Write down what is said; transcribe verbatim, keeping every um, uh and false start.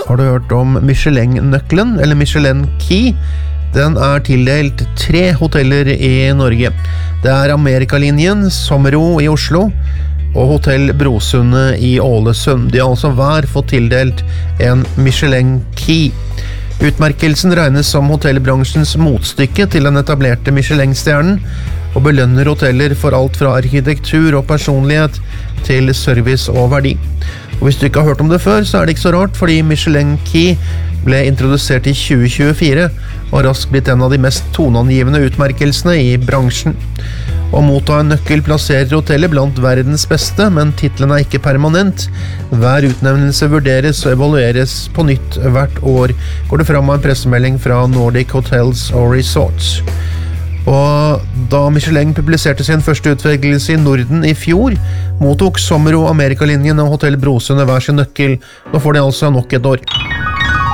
har du hørt om Michelin-nøkkelen, eller Michelin Key? Den er tildelt tre hoteller i Norge. Det er Amerikalinjen, Sommero i Oslo, og Hotell Brosundet i Ålesund. De har altså hver fått tildelt en Michelin Key. Utmerkelsen regnes som hotellbransjens motstykke til den etablerte Michelin-stjernen, og belønner hoteller for alt fra arkitektur og personlighet til service og verdi. Og hvis du ikke har hørt om det før, så er det ikke så rart, fordi Michelin Key ble introdusert i tjue tjuefire, og raskt blitt en av de mest toneangivende utmerkelsene i bransjen. Å motta en nøkkel plasserer hotellet blant verdens beste, men titlen er ikke permanent. Hver utnevnelse vurderes og evalueres på nytt hvert år, går det fram av en pressemelding fra Nordic Hotels og Resorts. Og da Michelin publiserte sin første utvelgelse i Norden i fjor, mottok Sommero, Amerikalinjen og Hotell Brosundet hver sin nøkkel. Nå får de altså nok et år.